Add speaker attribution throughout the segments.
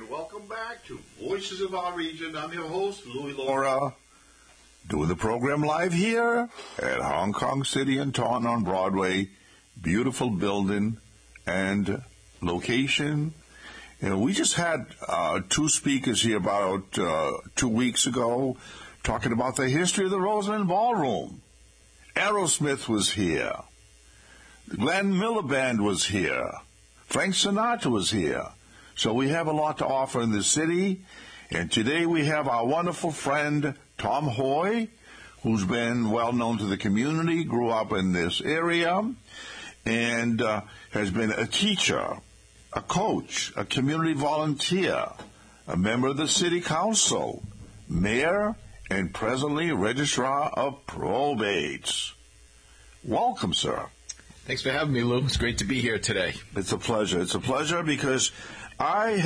Speaker 1: and welcome back to Voices of Our Region. I'm your host, Louis Laura, doing the program live here at Hong Kong City and Taunton on Broadway. Beautiful building and location. And we just had two speakers here about 2 weeks ago talking about the history of the Roseland Ballroom. Aerosmith was here. The Glenn Miller Band was here. Frank Sinatra was here. So we have a lot to offer in the city. And today we have our wonderful friend, Tom Hoy, who's been well known to the community, grew up in this area, and has been a teacher, a coach, a community volunteer, a member of the city council, mayor, and presently registrar of probates. Welcome, sir.
Speaker 2: Thanks for having me, Lou. It's great to be here today.
Speaker 1: It's a pleasure. It's a pleasure because I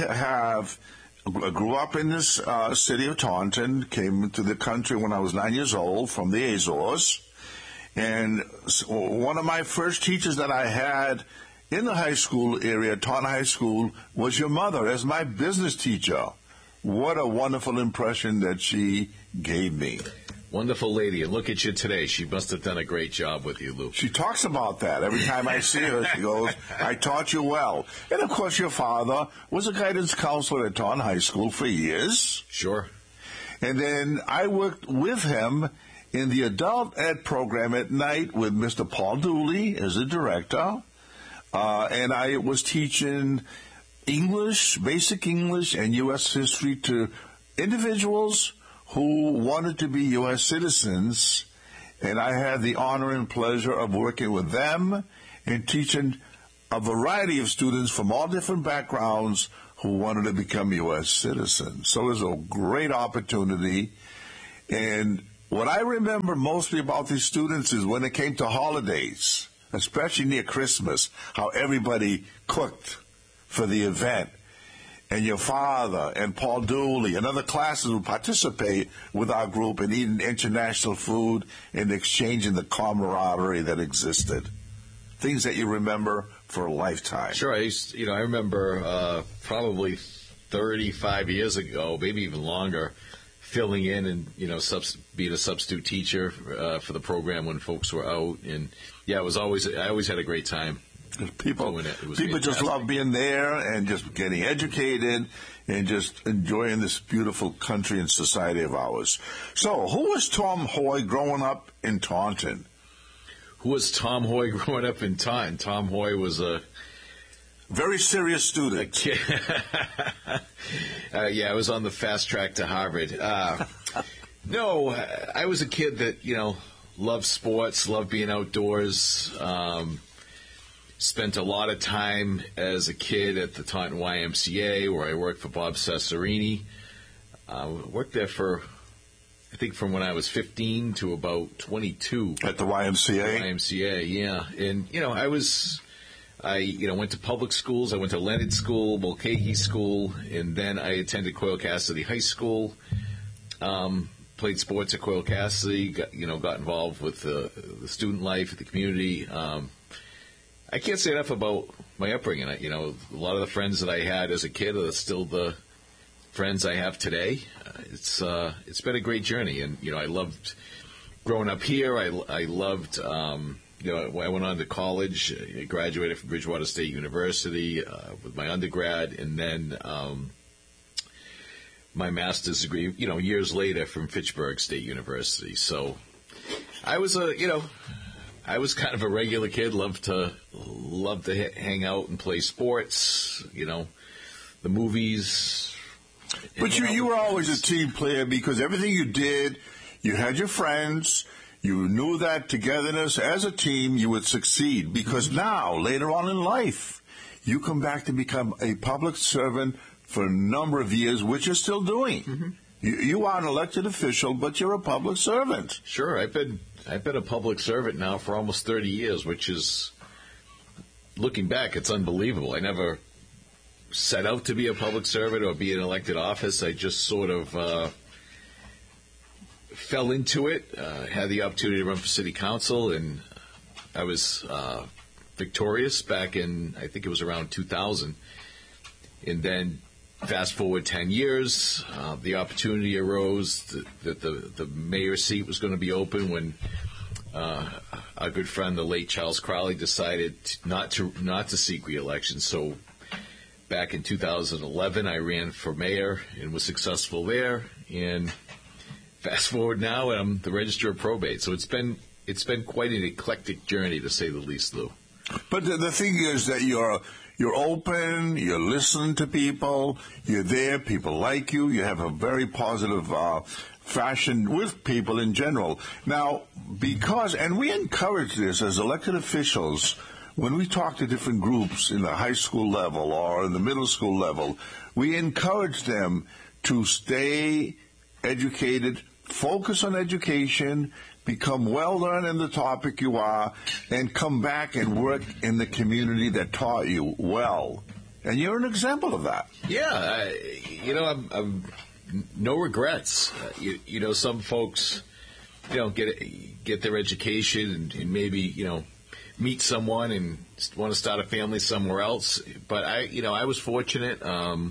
Speaker 1: grew up in this city of Taunton, came to the country when I was 9 years old from the Azores. And one of my first teachers that I had in the high school area, Taunton High School, was your mother as my business teacher. What a wonderful impression that she gave me.
Speaker 2: Wonderful lady. And look at you today. She must have done a great job with you, Lou.
Speaker 1: She talks about that. Every time I see her, she goes, I taught you well. And, of course, your father was a guidance counselor at Taunton High School for years.
Speaker 2: Sure.
Speaker 1: And then I worked with him in the adult ed program at night with Mr. Paul Dooley as a director. And I was teaching English, basic English, and U.S. history to individuals who wanted to be U.S. citizens, and I had the honor and pleasure of working with them and teaching a variety of students from all different backgrounds who wanted to become U.S. citizens. So it was a great opportunity. And what I remember mostly about these students is when it came to holidays, especially near Christmas, how everybody cooked for the event. And your father and Paul Dooley and other classes would participate with our group in eating international food and exchanging the camaraderie that existed. Things that you remember for a lifetime.
Speaker 2: Sure. I remember probably 35 years ago, maybe even longer, filling in and, being a substitute teacher for the program when folks were out. And, I always had a great time.
Speaker 1: People
Speaker 2: fantastic.
Speaker 1: Just love being there and just getting educated and just enjoying this beautiful country and society of ours. So, who was Tom Hoy growing up in Taunton?
Speaker 2: Who was Tom Hoy growing up in Taunton? Tom Hoy was a
Speaker 1: very serious student.
Speaker 2: I was on the fast track to Harvard. No, I was a kid that, loved sports, loved being outdoors. Spent a lot of time as a kid at the Taunton YMCA, where I worked for Bob Cesarini. Worked there from when I was 15 to about 22.
Speaker 1: At the YMCA?
Speaker 2: YMCA, yeah. And, I went to public schools. I went to Leonard School, Mulcahy School, and then I attended Coyle Cassidy High School. Played sports at Coyle Cassidy, got involved with the student life at the community. I can't say enough about my upbringing. A lot of the friends that I had as a kid are still the friends I have today. It's been a great journey, and I loved growing up here. I loved I went on to college. I graduated from Bridgewater State University with my undergrad, and then my master's degree. Years later from Fitchburg State University. So I was I was kind of a regular kid, loved to hang out and play sports, the movies.
Speaker 1: But you were always a team player because everything you did, you had your friends, you knew that togetherness as a team you would succeed because now, later on in life, you come back to become a public servant for a number of years, which you're still doing. Mm-hmm. You are an elected official, but you're a public servant.
Speaker 2: Sure, I've been a public servant now for almost 30 years, which is, looking back, it's unbelievable. I never set out to be a public servant or be in elected office. I just sort of fell into it, had the opportunity to run for city council, and I was victorious back in, I think it was around 2000. And then fast forward 10 years, the opportunity arose that the mayor's seat was going to be open when our good friend, the late Charles Crowley, decided not to seek re-election. So back in 2011, I ran for mayor and was successful there. And fast forward now, and I'm the Register of Probate. So it's been quite an eclectic journey, to say the least, Lou.
Speaker 1: But the thing is that you're open, you listen to people, you're there, people like you, you have a very positive fashion with people in general. Now, and we encourage this as elected officials, when we talk to different groups in the high school level or in the middle school level, we encourage them to stay educated, focus on education, become well-learned in the topic you are, and come back and work in the community that taught you well. And you're an example of that.
Speaker 2: Yeah, I'm no regrets. Some folks, get their education and maybe, meet someone and want to start a family somewhere else. But I was fortunate.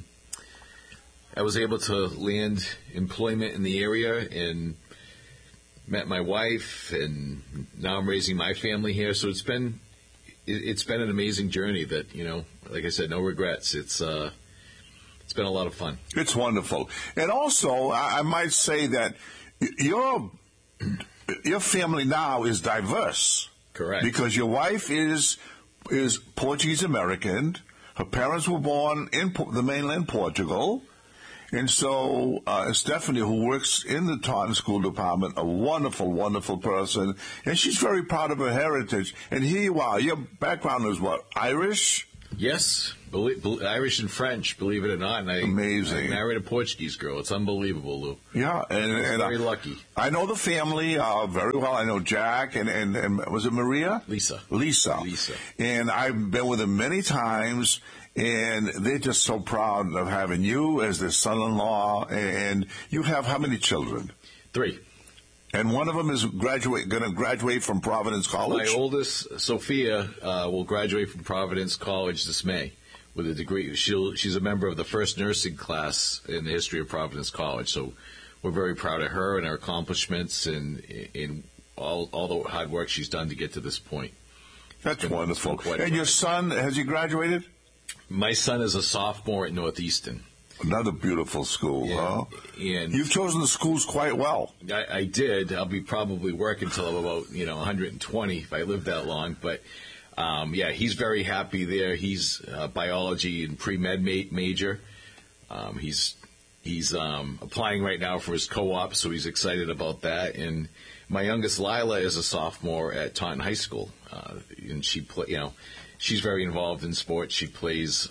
Speaker 2: I was able to land employment in the area and met my wife, and now I'm raising my family here. So it's been an amazing journey that, like I said, no regrets. It's been a lot of fun.
Speaker 1: It's wonderful. And also, I might say that your family now is diverse.
Speaker 2: Correct.
Speaker 1: Because your wife is Portuguese American. Her parents were born in the mainland Portugal. And so Stephanie, who works in the Taunton School Department, a wonderful, wonderful person, and she's very proud of her heritage. And here you are. Your background is what, Irish?
Speaker 2: Yes, Irish and French, believe it or not. And
Speaker 1: amazing.
Speaker 2: I married a Portuguese girl. It's unbelievable, Lou.
Speaker 1: Yeah. And
Speaker 2: very lucky.
Speaker 1: I know the family very well. I know Jack and was it Maria?
Speaker 2: Lisa.
Speaker 1: And I've been with them many times. And they're just so proud of having you as their son-in-law. And you have how many children?
Speaker 2: 3.
Speaker 1: And one of them is going to graduate from Providence College?
Speaker 2: My oldest, Sophia, will graduate from Providence College this May with a degree. She's a member of the first nursing class in the history of Providence College. So we're very proud of her and her accomplishments and in all the hard work she's done to get to this point.
Speaker 1: That's wonderful. And your son, has he graduated?
Speaker 2: My son is a sophomore at Northeastern.
Speaker 1: Another beautiful school, huh?
Speaker 2: And
Speaker 1: you've chosen the schools quite well.
Speaker 2: I did. I'll be probably working until I'm about 120 if I live that long. But he's very happy there. He's biology and pre-med major. He's applying right now for his co-op, so he's excited about that. And my youngest, Lila, is a sophomore at Taunton High School, and she's very involved in sports. She plays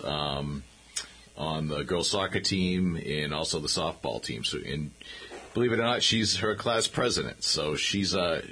Speaker 2: on the girls' soccer team and also the softball team. So, and believe it or not, she's her class president. So she's Matt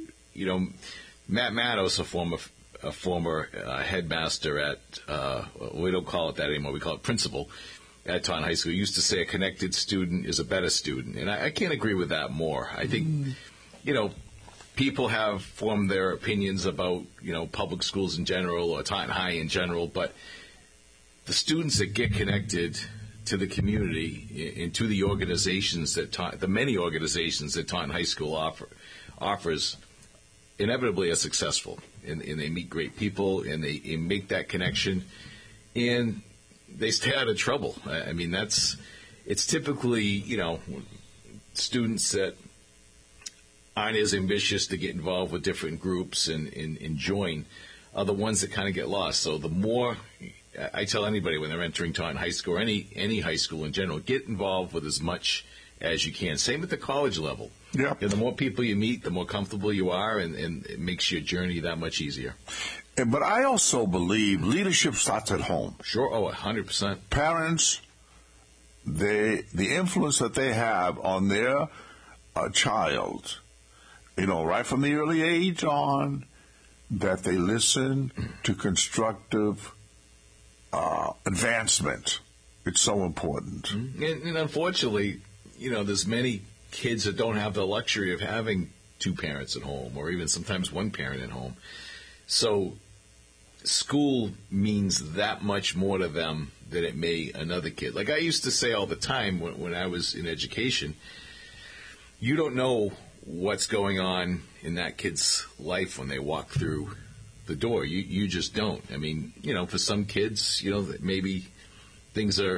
Speaker 2: Matos, a former headmaster at we don't call it that anymore. We call it principal at Taunton High School. Used to say a connected student is a better student, and I can't agree with that more. I think people have formed their opinions about, public schools in general or Taunton High in general, but the students that get connected to the community and to the organizations the many organizations that Taunton High School offers, inevitably are successful, and they meet great people, and they make that connection, and they stay out of trouble. I mean, it's typically, students that aren't as ambitious to get involved with different groups and join are the ones that kind of get lost. So the more, I tell anybody when they're entering Taunton High School or any high school in general, get involved with as much as you can. Same at the college level.
Speaker 1: Yeah.
Speaker 2: The more people you meet, the more comfortable you are, and it makes your journey that much easier.
Speaker 1: But I also believe leadership starts at home.
Speaker 2: Sure. Oh, 100%.
Speaker 1: Parents, the influence that they have on their child, right from the early age on, that they listen to constructive advancement. It's so important.
Speaker 2: And unfortunately, there's many kids that don't have the luxury of having 2 parents at home, or even sometimes 1 parent at home. So school means that much more to them than it may another kid. Like I used to say all the time when I was in education, you don't know what's going on in that kid's life when they walk through the door. You just don't. I mean, for some kids, maybe things are,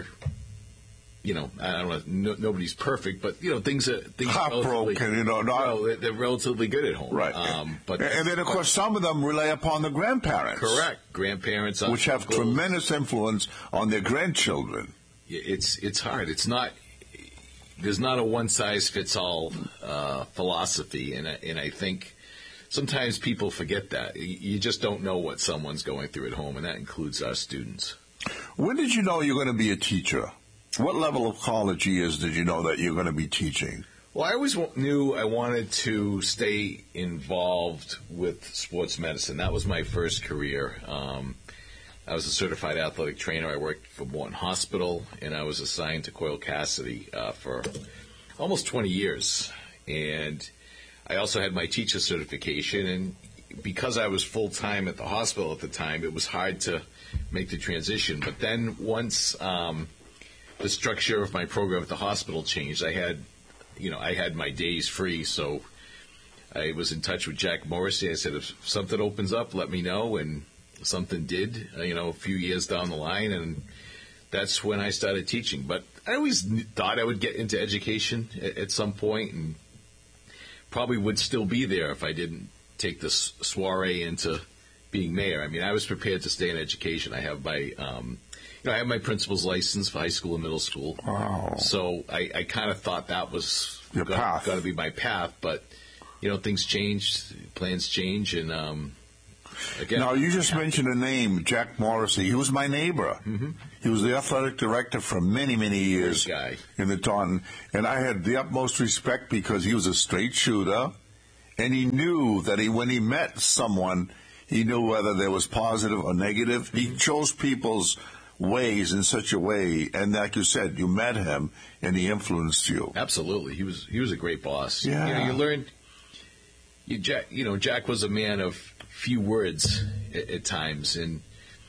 Speaker 2: I don't know, nobody's perfect, but things are
Speaker 1: heartbroken.
Speaker 2: They're relatively good at home,
Speaker 1: right?
Speaker 2: And
Speaker 1: then of course some of them rely upon the grandparents.
Speaker 2: Correct, grandparents,
Speaker 1: which have
Speaker 2: uncles.
Speaker 1: Tremendous influence on their grandchildren.
Speaker 2: It's hard. It's not. There's not a one size fits all philosophy, and I think sometimes people forget that. You just don't know what someone's going through at home, and that includes our students.
Speaker 1: When did you know you're going to be a teacher? What level of college years did you know that you're going to be teaching?
Speaker 2: Well, I always knew I wanted to stay involved with sports medicine. That was my first career. I was a certified athletic trainer. I worked for Morton Hospital, and I was assigned to Coyle Cassidy for almost 20 years. And I also had my teacher certification, and because I was full-time at the hospital at the time, it was hard to make the transition. But then once the structure of my program at the hospital changed, I had my days free, so I was in touch with Jack Morrissey. I said, if something opens up, let me know, and something did, a few years down the line, and that's when I started teaching. But I always thought I would get into education at some point, and probably would still be there if I didn't take this soiree into being mayor. I mean, I was prepared to stay in education. I have my, I have my principal's license for high school and middle school.
Speaker 1: Wow.
Speaker 2: So I kind of thought that was
Speaker 1: your path.
Speaker 2: Got to be my path, but things change, plans change, and again.
Speaker 1: Now, you just mentioned a name, Jack Morrissey. He was my neighbor.
Speaker 2: Mm-hmm.
Speaker 1: He was the athletic director for many, many years in the Taunton. And I had the utmost respect because he was a straight shooter, and he knew that when he met someone, he knew whether there was positive or negative. He chose people's ways in such a way, and like you said, you met him, and he influenced you.
Speaker 2: Absolutely. He was a great boss.
Speaker 1: Yeah.
Speaker 2: You learned, Jack was a man of few words at times, and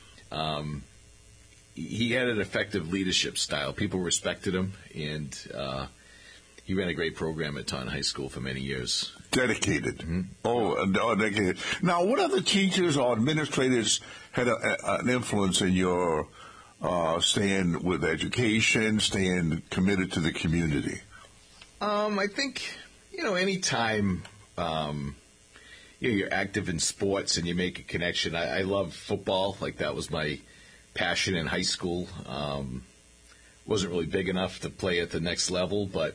Speaker 2: he had an effective leadership style. People respected him, and he ran a great program at Taunton High School for many years.
Speaker 1: Dedicated.
Speaker 2: Mm-hmm.
Speaker 1: Dedicated. Now, what other teachers or administrators had an influence in your staying with education, staying committed to the community?
Speaker 2: I think, anytime you're active in sports and you make a connection. I love football. Like, that was my passion in high school. Wasn't really big enough to play at the next level, but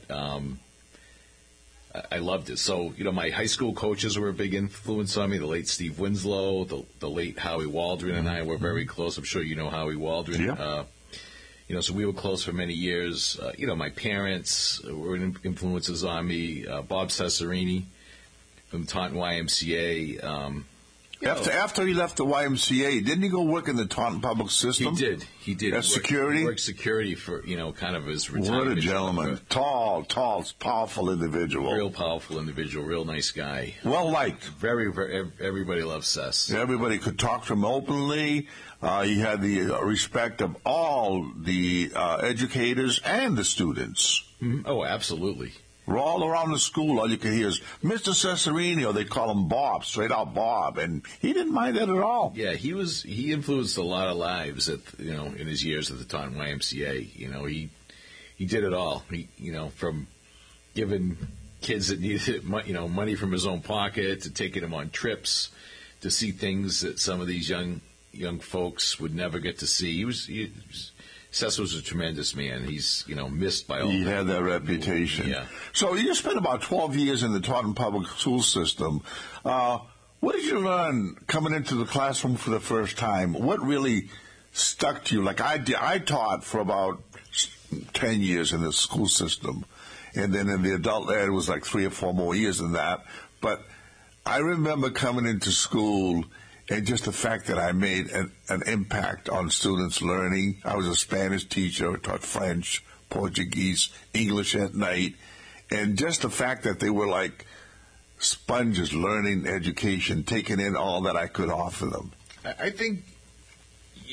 Speaker 2: I loved it. So, my high school coaches were a big influence on me. The late Steve Winslow, the late Howie Waldron, and I were very close. I'm sure you know Howie Waldron.
Speaker 1: Yeah.
Speaker 2: So we were close for many years. My parents were influences on me. Bob Cesarini from Taunton YMCA.
Speaker 1: After he left the YMCA, didn't he go work in the Taunton public system?
Speaker 2: He did.
Speaker 1: As security?
Speaker 2: He worked security for, kind of his retirement.
Speaker 1: What a gentleman. Tall, powerful individual.
Speaker 2: Real powerful individual, real nice guy.
Speaker 1: Well liked.
Speaker 2: Very, very, everybody loves Cess.
Speaker 1: Everybody could talk to him openly. He had the respect of all the educators and the students.
Speaker 2: Mm-hmm. Oh, absolutely.
Speaker 1: We're all around the school. All you could hear is Mr. Cesarini, or they call him Bob, straight out Bob, and he didn't mind that at all.
Speaker 2: Yeah, he influenced a lot of lives in his years at the Taunton YMCA. He did it all. From giving kids that needed money from his own pocket, to taking them on trips, to see things that some of these young folks would never get to see. Cess was a tremendous man. He's, missed by all.
Speaker 1: He had that reputation.
Speaker 2: Yeah.
Speaker 1: So you spent about 12 years in the Taunton public school system. What did you learn coming into the classroom for the first time? What really stuck to you? Like I taught for about 10 years in the school system, and then in the adult ed it was like 3 or 4 more years than that. But I remember coming into school, and just the fact that I made an impact on students' learning. I was a Spanish teacher. I taught French, Portuguese, English at night. And just the fact that they were like sponges learning education, taking in all that I could offer them.
Speaker 2: I think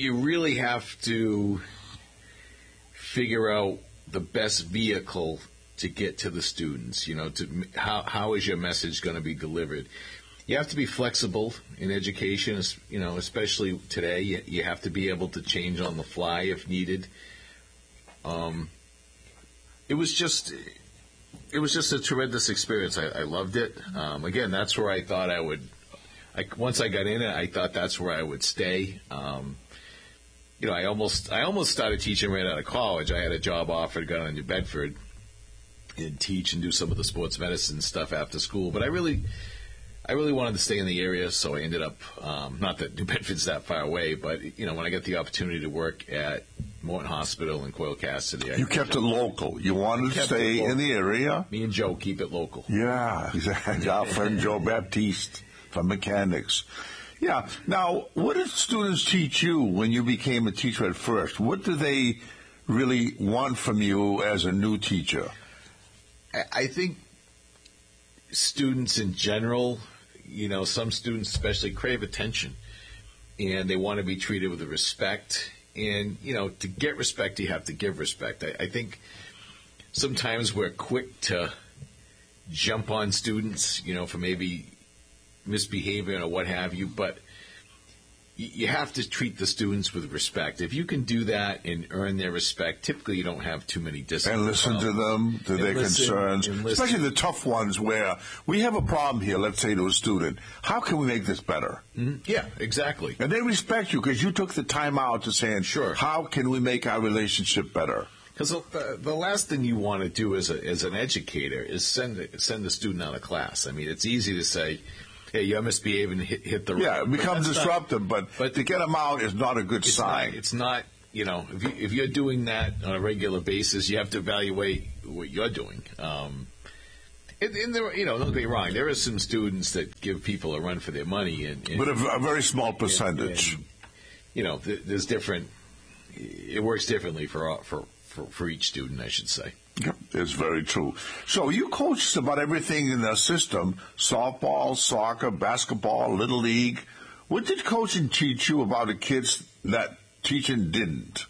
Speaker 2: you really have to figure out the best vehicle to get to the students. How is your message going to be delivered? You have to be flexible in education, especially today. You have to be able to change on the fly if needed. It was just a tremendous experience. I loved it. Again, that's where I thought I would. Once I got in it, I thought that's where I would stay. I almost started teaching right out of college. I had a job offer to go to New Bedford and teach and do some of the sports medicine stuff after school, but I really wanted to stay in the area, so I ended up, not that New Bedford's that far away, but, when I got the opportunity to work at Morton Hospital in Coyle Cassidy.
Speaker 1: You kept it local. You wanted to stay in the area.
Speaker 2: Me and Joe keep it local.
Speaker 1: Yeah, exactly. Our friend Joe Baptiste from Mechanics. Yeah. Now, what did students teach you when you became a teacher at first? What do they really want from you as a new teacher?
Speaker 2: I think students in general, some students especially crave attention, and they want to be treated with respect. And, to get respect, you have to give respect. I think sometimes we're quick to jump on students, for maybe misbehaving or what have you, but you have to treat the students with respect. If you can do that and earn their respect, typically you don't have too many disciplines.
Speaker 1: And listen to them, to their concerns, especially the tough ones where we have a problem here, let's say to a student. How can we make this better?
Speaker 2: Mm-hmm. Yeah, exactly.
Speaker 1: And they respect you because you took the time out to say,
Speaker 2: sure, how
Speaker 1: can we make our relationship better?
Speaker 2: Because the last thing you want to do as an educator is send a student out of class. I mean, it's easy to say, hey, you're misbehaving, hit the road.
Speaker 1: Yeah, it becomes disruptive, but to get them out is not a good sign.
Speaker 2: It's not, if you're doing that on a regular basis, you have to evaluate what you're doing. And there, don't get me wrong, there are some students that give people a run for their money.
Speaker 1: But a very small percentage.
Speaker 2: And, there's different, it works differently for each student, I should say.
Speaker 1: Yep, it's very true. So you coached about everything in the system: softball, soccer, basketball, little league. What did coaching teach you about the kids that teaching didn't?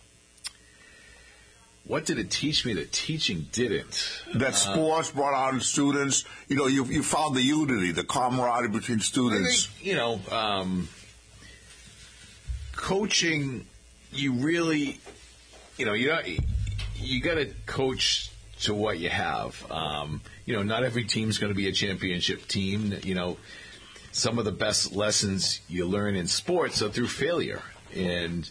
Speaker 2: What did it teach me that teaching didn't?
Speaker 1: That sports brought out students. You found the unity, the camaraderie between students.
Speaker 2: I think, coaching, you really, you got to coach to what you have. Not every team's going to be a championship team. Some of the best lessons you learn in sports are through failure. And,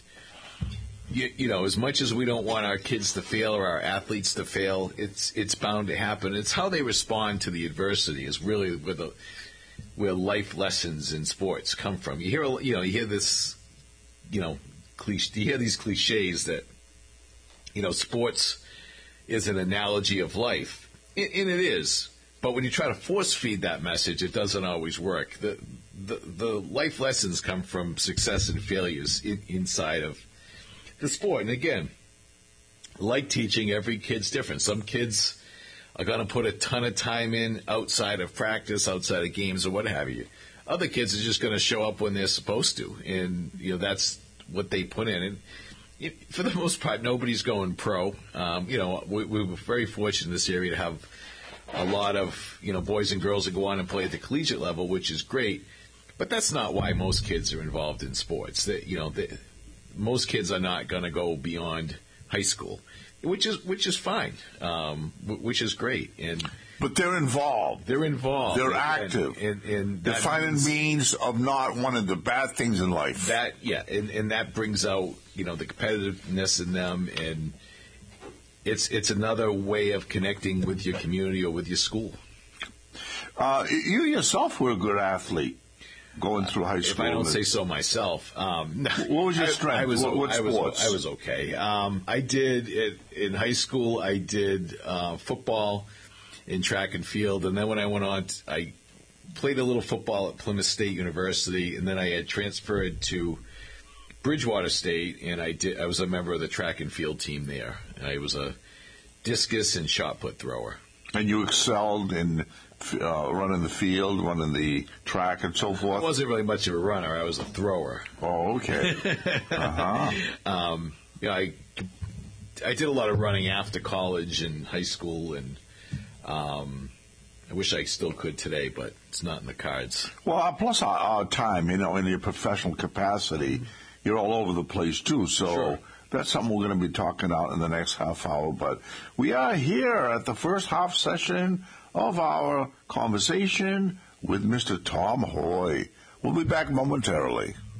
Speaker 2: as much as we don't want our kids to fail or our athletes to fail, it's bound to happen. It's how they respond to the adversity is really where life lessons in sports come from. You hear this, you hear these cliches that, sports is an analogy of life, and it is. But when you try to force feed that message, it doesn't always work. The life lessons come from success and failures inside of the sport. And again, like teaching, every kid's different. Some kids are going to put a ton of time in outside of practice, outside of games, or what have you. Other kids are just going to show up when they're supposed to, and that's what they put in. And for the most part, nobody's going pro. We were very fortunate in this area to have a lot of, boys and girls that go on and play at the collegiate level, which is great. But that's not why most kids are involved in sports. Most kids are not going to go beyond high school, which is fine, which is great. But
Speaker 1: they're involved. They're active.
Speaker 2: And
Speaker 1: they're finding means of not one of the bad things in life.
Speaker 2: And that brings out, the competitiveness in them, and it's another way of connecting with your community or with your school.
Speaker 1: You yourself were a good athlete going through high school.
Speaker 2: If I don't say so myself.
Speaker 1: What was your strength? What sports?
Speaker 2: I was okay. I did in high school. I did football in track and field, and then when I went on, I played a little football at Plymouth State University, and then I had transferred to Bridgewater State, and I was a member of the track and field team there. I was a discus and shot put thrower.
Speaker 1: And you excelled in running the field, running the track, and so forth?
Speaker 2: I wasn't really much of a runner. I was a thrower.
Speaker 1: Oh, okay.
Speaker 2: I did a lot of running after college and high school, and I wish I still could today, but it's not in the cards.
Speaker 1: Well, plus our time, in your professional capacity, you're all over the place, too. So
Speaker 2: Sure.
Speaker 1: That's something we're going to be talking about in the next half hour. But we are here at the first half session of our conversation with Mr. Tom Hoy. We'll be back momentarily.